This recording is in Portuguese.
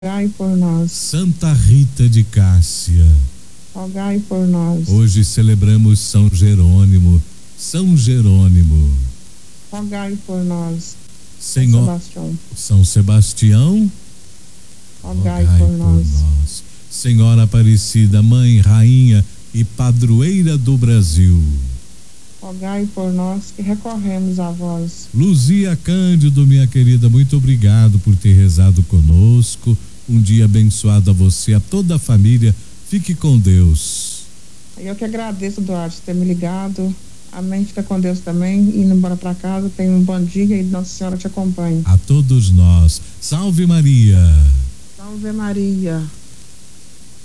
rogai por nós. Santa Rita de Cássia, rogai por nós. Hoje celebramos São Jerônimo. São Jerônimo, rogai por nós. Senhor, Sebastião, São Sebastião, rogai por nós. Senhora Aparecida, Mãe, Rainha e Padroeira do Brasil, rogai por nós que recorremos a vós. Luzia Cândido, minha querida, muito obrigado por ter rezado conosco. Um dia abençoado a você, a toda a família. Fique com Deus. Eu que agradeço, Duarte, por ter me ligado. Amém. Fica com Deus também. Indo embora para casa. Tenha um bom dia e Nossa Senhora te acompanhe. A todos nós. Salve Maria. Salve Maria.